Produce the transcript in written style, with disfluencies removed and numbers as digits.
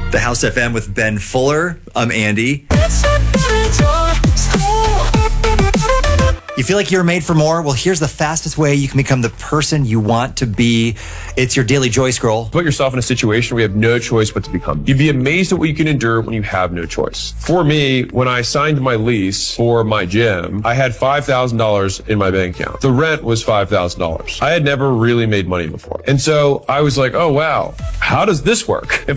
The House FM with Ben Fuller. I'm Andy. You feel like you're made for more? Well, here's the fastest way you can become the person you want to be. It's your daily joy scroll. Put yourself in a situation where you have no choice but to become. You'd be amazed at what you can endure when you have no choice. For me, when I signed my lease for my gym, I had $5,000 in my bank account. The rent was $5,000. I had never really made money before. And so I was like, oh, wow, how does this work?